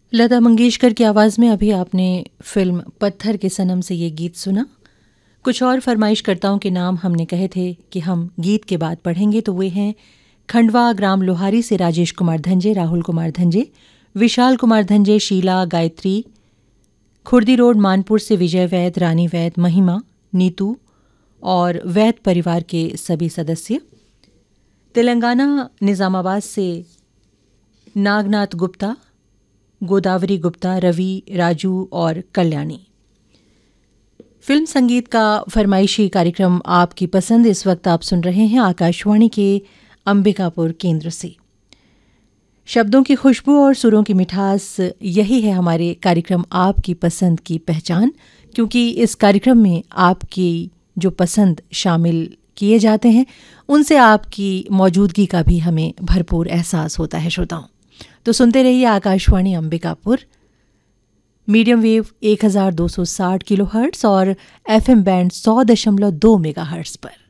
लता मंगेशकर की आवाज़ में अभी आपने फिल्म पत्थर के सनम से ये गीत सुना। कुछ और फरमाइशकर्ताओं के नाम हमने कहे थे कि हम गीत के बाद पढ़ेंगे, तो वे हैं खंडवा ग्राम लोहारी से राजेश कुमार धंजे, राहुल कुमार धंजे, विशाल कुमार धंजे, शीला, गायत्री, खुर्दी रोड मानपुर से विजय वैद, रानी वैद, महिमा, नीतू और वैद परिवार के सभी सदस्य, तेलंगाना निज़ामाबाद से नागनाथ गुप्ता, गोदावरी गुप्ता, रवि, राजू और कल्याणी। फिल्म संगीत का फरमाइशी कार्यक्रम आपकी पसंद इस वक्त आप सुन रहे हैं आकाशवाणी के अंबिकापुर केंद्र से। शब्दों की खुशबू और सुरों की मिठास, यही है हमारे कार्यक्रम आपकी पसंद की पहचान, क्योंकि इस कार्यक्रम में आपकी जो पसंद शामिल किए जाते हैं उनसे आपकी मौजूदगी का भी हमें भरपूर एहसास होता है। श्रोताओं, तो सुनते रहिए Akashvani Ambikapur, medium wave 1260 kilohertz और FM बैंड 100.2 मेगाहर्ट्ज़ पर।